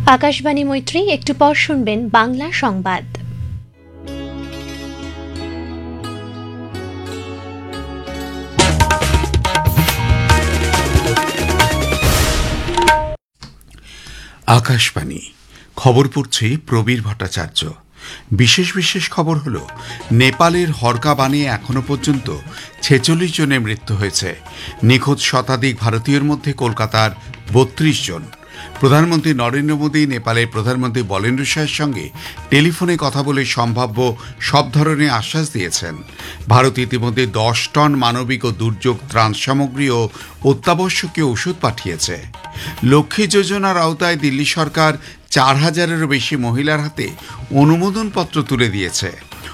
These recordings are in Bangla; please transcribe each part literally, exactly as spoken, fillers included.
আকাশবাণী মৈত্রী, একটু পর শুনবেন বাংলা সংবাদ। আকাশবাণী খবর পড়ছে প্রবীর ভট্টাচার্য। বিশেষ বিশেষ খবর হলো, নেপালের হরকাবানে এখনো পর্যন্ত ছেচল্লিশ জনের মৃত্যু হয়েছে। নিখোঁজ শতাধিক ভারতীয়ের মধ্যে কলকাতার বত্রিশ জন। প্রধানমন্ত্রী নরেন্দ্র মোদী নেপালের প্রধানমন্ত্রী বলেন্দ্র শাহের সঙ্গে টেলিফোনে কথা বলে সম্ভাব্য সব ধরনের আশ্বাস দিয়েছেন। ভারত ইতিমধ্যে দশ টন মানবিক ও দুর্যোগ ত্রাণ সামগ্রী ও অত্যাবশ্যকীয় ওষুধ পাঠিয়েছে। লক্ষ্মী যোজনার আওতায় দিল্লি সরকার চার হাজারেরও বেশি মহিলার হাতে অনুমোদনপত্র তুলে দিয়েছে।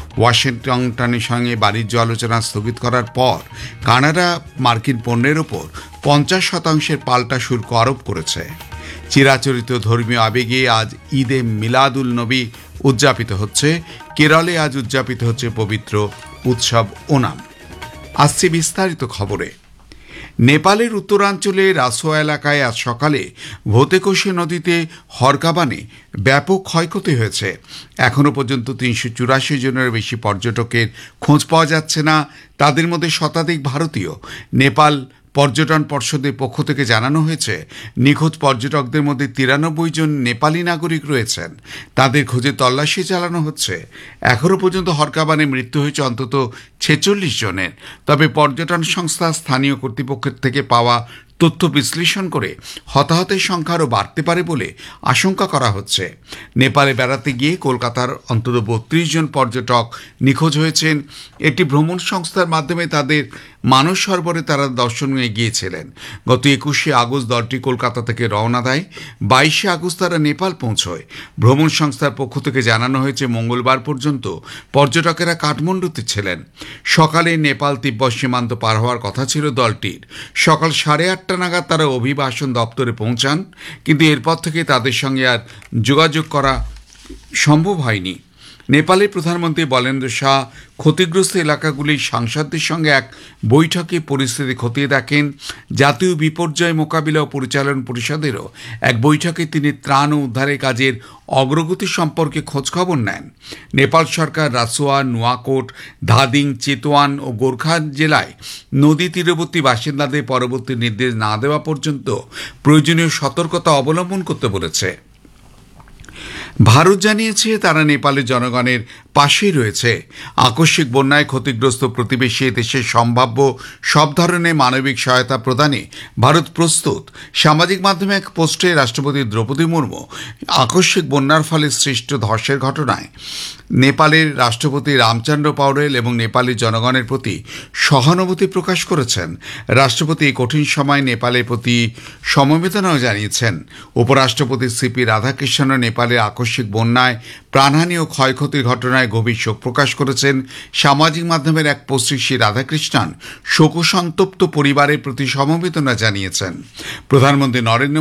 ওয়াশিংটনের সঙ্গে বাণিজ্য আলোচনা স্থগিত করার পর কানাডা মার্কিন পণ্যের ওপর পঞ্চাশ শতাংশের পাল্টা শুল্ক আরোপ করেছে। চিরাচরিত ধর্মীয় আবেগে আজ ঈদে মিলাদুল নবী উদযাপিত হচ্ছে। কেরলে আজ উদযাপিত হচ্ছে পবিত্র উৎসব ওনাম। আসছে বিস্তারিত খবরে। নেপালের উত্তরাঞ্চলে রাসোয়া এলাকায় আজ সকালে ভোতেকোশে নদীতে হরকাবানে ব্যাপক ক্ষয়ক্ষতি হয়েছে। এখনও পর্যন্ত তিনশো চুরাশি জনের বেশি পর্যটকের খোঁজ পাওয়া যাচ্ছে না। তাদের মধ্যে শতাধিক ভারতীয়। নেপাল পর্যটন পর্ষদের পক্ষ থেকে জানানো হয়েছে, নিখোঁজ পর্যটকদের মধ্যে তিরানব্বই জন নেপালি নাগরিক রয়েছেন। তাদের খোঁজে তল্লাশি চালানো হচ্ছে। এখনও পর্যন্ত হরকাবানে মৃত্যু হয়েছে অন্তত ছেচল্লিশ জনের। তবে পর্যটন সংস্থা স্থানীয় কর্তৃপক্ষের থেকে পাওয়া তথ্য বিশ্লেষণ করে হতাহতের সংখ্যা আরও বাড়তে পারে বলে আশঙ্কা করা হচ্ছে। নেপালে বেড়াতে গিয়ে কলকাতার অন্তত বত্রিশ জন পর্যটক নিখোঁজ হয়েছেন। একটি ভ্রমণ সংস্থার মাধ্যমে তাদের মানস সরোবরে তারা দর্শনে গিয়েছিলেন। গত একুশে আগস্ট দলটি কলকাতা থেকে রওনা দেয়। বাইশে আগস্ট তারা নেপাল পৌঁছয়। ভ্রমণ সংস্থার পক্ষ থেকে জানানো হয়েছে, মঙ্গলবার পর্যন্ত পর্যটকেরা কাঠমান্ডুতে ছিলেন। সকালে নেপাল তিব্বত সীমান্ত পার হওয়ার কথা ছিল দলটির। সকাল সাড়ে আটটা নাগাদ তারা অভিবাসন দপ্তরে পৌঁছান, কিন্তু এরপর থেকে তাদের সঙ্গে আর যোগাযোগ করা সম্ভব হয়নি। নেপালের প্রধানমন্ত্রী বলেন্দ্র শাহ ক্ষতিগ্রস্ত এলাকাগুলির সাংসদদের সঙ্গে এক বৈঠকে পরিস্থিতি খতিয়ে দেখেন। জাতীয় বিপর্যয় মোকাবিলা ও পরিচালন পরিষদেরও এক বৈঠকে তিনি ত্রাণ ও উদ্ধারের কাজের অগ্রগতি সম্পর্কে খোঁজখবর নেন। নেপাল সরকার রাসোয়া, নোয়াকোট, ধাদিং, চিতওয়ান ও গোর্খা জেলায় নদী তীরবর্তী বাসিন্দাদের পরবর্তী নির্দেশ না দেওয়া পর্যন্ত প্রয়োজনীয় সতর্কতা অবলম্বন করতে বলেছে। ভারত জানিয়েছে, তারা নেপালের জনগণের পাশেই রয়েছে। আকস্মিক বন্যায় ক্ষতিগ্রস্ত প্রতিবেশী দেশের সম্ভাব্য সব ধরনের মানবিক সহায়তা প্রদানে ভারত প্রস্তুত। সামাজিক মাধ্যমে এক পোস্টে রাষ্ট্রপতি দ্রৌপদী মুর্মু আকস্মিক বন্যার ফলে সৃষ্ট ধসের ঘটনায় নেপালের রাষ্ট্রপতি রামচন্দ্র পৌড়েল এবং নেপালি জনগণের প্রতি সহানুভূতি প্রকাশ করেছেন। রাষ্ট্রপতি এই কঠিন সময় নেপালের প্রতি সমবেদনাও জানিয়েছেন। উপরাষ্ট্রপতি সিপি রাধাকৃষ্ণন নেপালের আকস্মিক বন্যায় প্রাণহানি ও ক্ষয়ক্ষতির ঘটনায় গভীর শোক প্রকাশ করেছেন। সামাজিক মাধ্যমের এক পোস্টে শ্রী রাধাকৃষ্ণন শোকসন্তপ্ত পরিবারের প্রতি সমবেদনা জানিয়েছেন। প্রধানমন্ত্রী নরেন্দ্র